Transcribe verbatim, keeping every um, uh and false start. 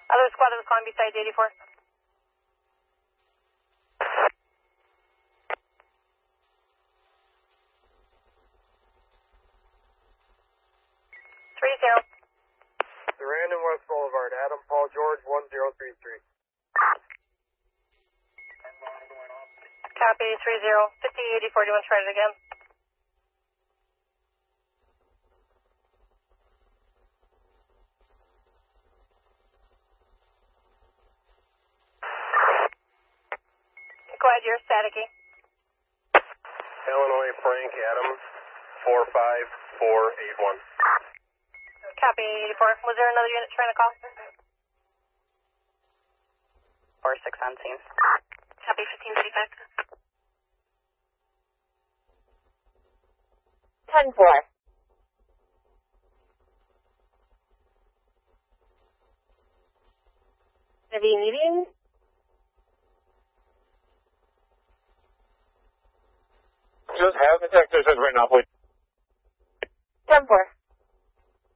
Other squad that was calling beside eighty-four. Three zero. Durandon West Boulevard, Adam Paul George, one zero three three. Copy, three zero. fifty eighty-four, do you want to try it again? Go ahead, you're staticky. Illinois Frank Adam, four five four eight one. Copy, eighty-four. Was there another unit trying to call? four six on scene. Copy, fifteen thirty-five. ten four. Heavy meeting. Just have the technicians right now, please. ten four.